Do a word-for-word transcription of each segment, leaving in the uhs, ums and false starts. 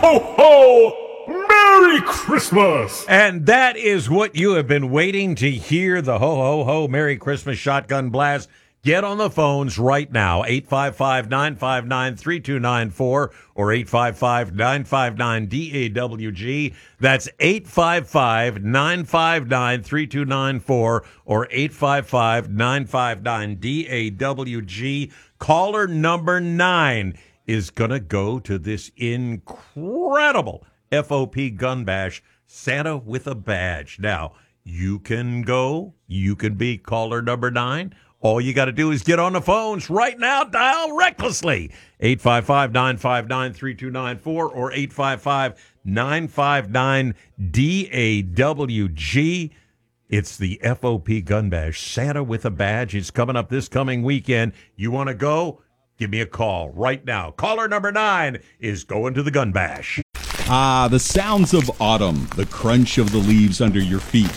ho, ho! Merry Christmas! And that is what you have been waiting to hear, the ho, ho, ho, Merry Christmas shotgun blast. Get on the phones right now, eight five five, nine five nine, three two nine four or eight five five, nine five nine, D A W G. That's eight five five, nine five nine, three two nine four or eight five five, nine five nine, D A W G. Caller number nine is going to go to this incredible F O P Gun Bash, Santa with a Badge. Now, you can go, you can be caller number nine. All you got to do is get on the phones right now. Dial recklessly. eight five five, nine five nine, three two nine four or eight five five, nine five nine, D A W G. It's the F O P Gun Bash. Santa with a Badge. It's coming up this coming weekend. You want to go? Give me a call right now. Caller number nine is going to the Gun Bash. Ah, the sounds of autumn. The crunch of the leaves under your feet.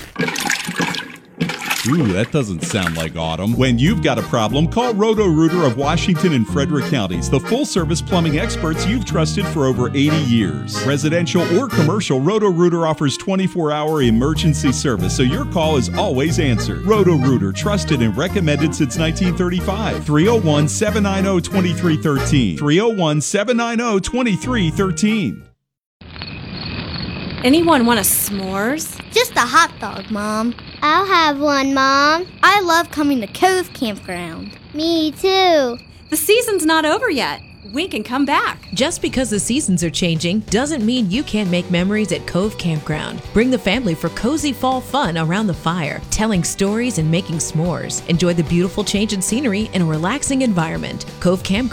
Ooh, that doesn't sound like autumn. When you've got a problem, call Roto-Rooter of Washington and Frederick counties, the full-service plumbing experts you've trusted for over eighty years. Residential or commercial, Roto-Rooter offers twenty-four hour emergency service, so your call is always answered. Roto-Rooter, trusted and recommended since nineteen thirty-five. three oh one, seven nine oh, two three one three. three oh one, seven nine oh, two three one three. Anyone want a s'mores? Just a hot dog, Mom. I'll have one, Mom. I love coming to Cove Campground. Me too. The season's not over yet. We can come back. Just because the seasons are changing doesn't mean you can't make memories at Cove Campground. Bring the family for cozy fall fun around the fire, telling stories and making s'mores. Enjoy the beautiful change in scenery in a relaxing environment. Cove Campground.